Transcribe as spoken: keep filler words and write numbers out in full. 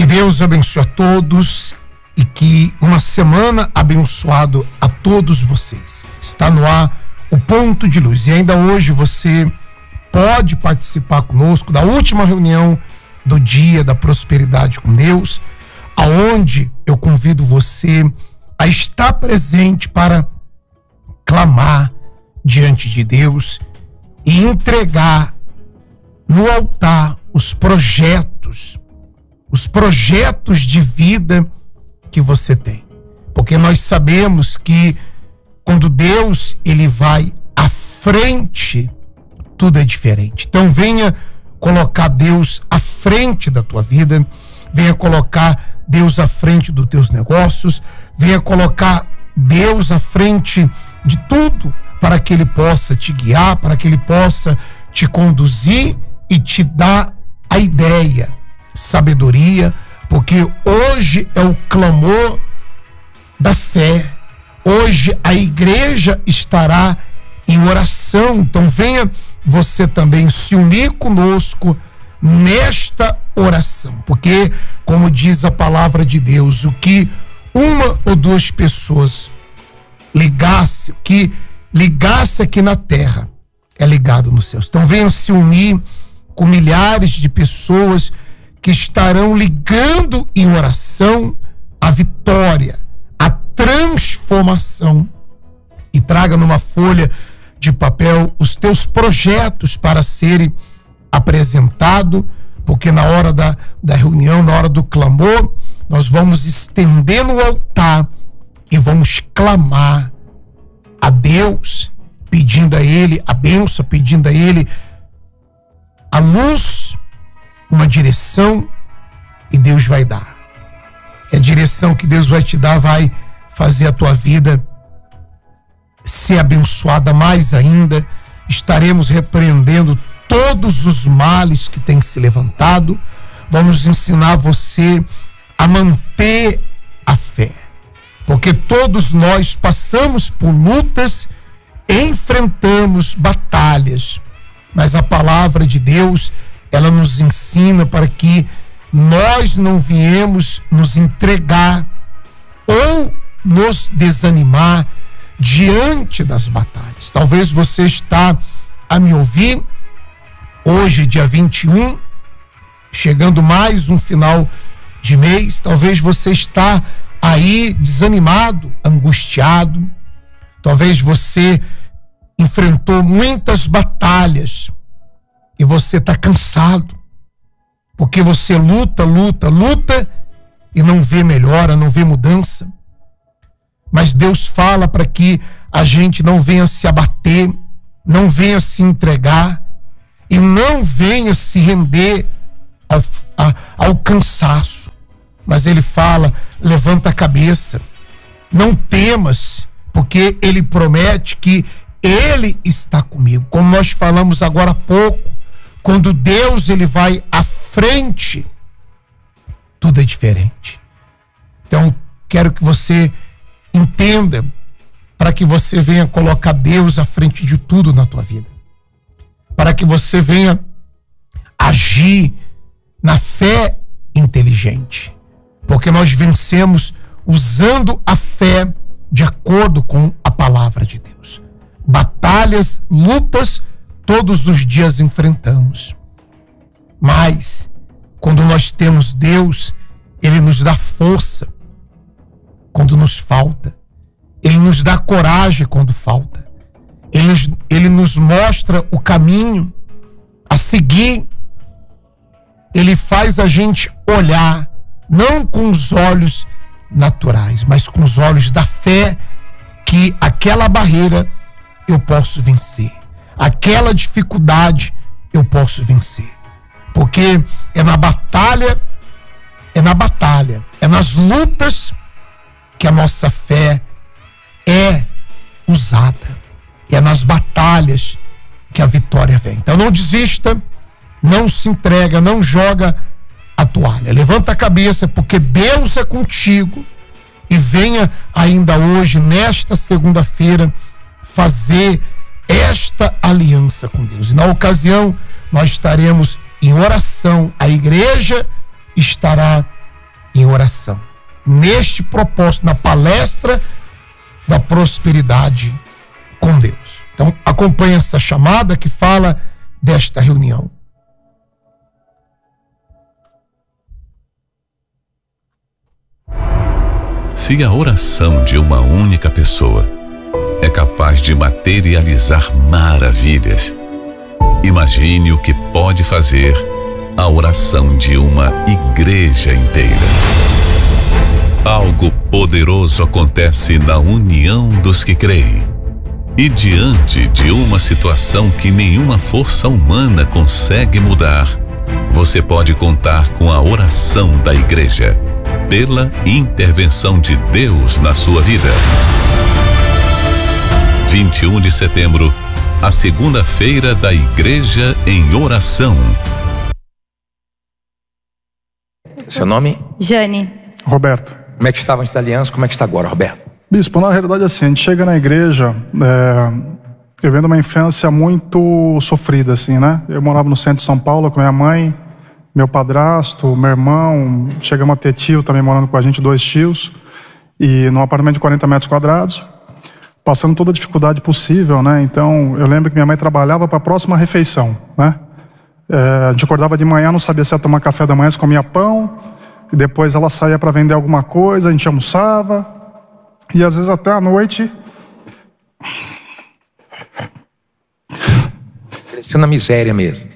Que Deus abençoe a todos e que uma semana abençoada a todos vocês. Está no ar o Ponto de Luz e ainda hoje você pode participar conosco da última reunião do Dia da Prosperidade com Deus, aonde eu convido você a estar presente para clamar diante de Deus e entregar no altar os projetos, os projetos de vida que você tem. Porque nós sabemos que quando Deus ele vai à frente, tudo é diferente. Então venha colocar Deus à frente da tua vida, venha colocar Deus à frente dos teus negócios, venha colocar Deus à frente de tudo, para que Ele possa te guiar, para que Ele possa te conduzir e te dar a ideia, sabedoria, porque hoje é o clamor da fé. Hoje a igreja estará em oração, então venha você também se unir conosco nesta oração, porque, como diz a palavra de Deus, o que uma ou duas pessoas ligasse, o que ligasse aqui na terra é ligado nos céus. Então venham se unir com milhares de pessoas que estarão ligando em oração a vitória, a transformação, e traga numa folha de papel os teus projetos para serem apresentados, porque na hora da, da reunião, na hora do clamor, nós vamos estender no altar e vamos clamar a Deus, pedindo a Ele a bênção, pedindo a Ele a luz, uma direção, e Deus vai dar. E a direção que Deus vai te dar vai fazer a tua vida ser abençoada mais ainda. Estaremos repreendendo todos os males que têm se levantado. Vamos ensinar você a manter a fé, porque todos nós passamos por lutas, enfrentamos batalhas, mas a palavra de Deus, ela nos ensina para que nós não viemos nos entregar ou nos desanimar diante das batalhas. Talvez você está a me ouvir hoje, dia vinte e um, chegando mais um final de mês. Talvez você está aí desanimado, angustiado. Talvez você enfrentou muitas batalhas e você está cansado, porque você luta, luta, luta e não vê melhora, não vê mudança. Mas Deus fala para que a gente não venha se abater, não venha se entregar e não venha se render ao, a, ao cansaço. Mas Ele fala: levanta a cabeça, não temas, porque Ele promete que Ele está comigo. Como nós falamos agora há pouco, quando Deus ele vai à frente, tudo é diferente. Então, quero que você entenda, para que você venha colocar Deus à frente de tudo na tua vida, para que você venha agir na fé inteligente, porque nós vencemos usando a fé de acordo com a palavra de Deus. Batalhas, lutas, todos os dias enfrentamos, mas quando nós temos Deus, Ele nos dá força quando nos falta, Ele nos dá coragem quando falta, Ele, Ele nos mostra o caminho a seguir, Ele faz a gente olhar, não com os olhos naturais, mas com os olhos da fé, que aquela barreira eu posso vencer, aquela dificuldade eu posso vencer, porque é na batalha, é na batalha, é nas lutas que a nossa fé é usada, é nas batalhas que a vitória vem. Então não desista, não se entrega, não joga a toalha, levanta a cabeça, porque Deus é contigo, e venha ainda hoje, nesta segunda-feira, fazer esta aliança com Deus. E na ocasião nós estaremos em oração, a igreja estará em oração. Neste propósito, na palestra da prosperidade com Deus. Então, acompanhe essa chamada que fala desta reunião. Se a oração de uma única pessoa é capaz de materializar maravilhas, imagine o que pode fazer a oração de uma igreja inteira. Algo poderoso acontece na união dos que creem. E diante de uma situação que nenhuma força humana consegue mudar, você pode contar com a oração da igreja, pela intervenção de Deus na sua vida. vinte e um de setembro, a segunda-feira da Igreja em Oração. Seu nome? Jane. Roberto. Como é que estava antes da aliança? Como é que está agora, Roberto? Bispo, na realidade assim, a gente chega na igreja, é, eu venho de uma infância muito sofrida, assim, né? Eu morava no centro de São Paulo com minha mãe, meu padrasto, meu irmão, chegamos a ter tio também morando com a gente, dois tios, e num apartamento de quarenta metros quadrados, passando toda a dificuldade possível, né? Então, eu lembro que minha mãe trabalhava para a próxima refeição, né? É, a gente acordava de manhã, não sabia se ia tomar café da manhã, se comia pão, e depois ela saía para vender alguma coisa, a gente almoçava, e às vezes até à noite... Cresceu na miséria mesmo.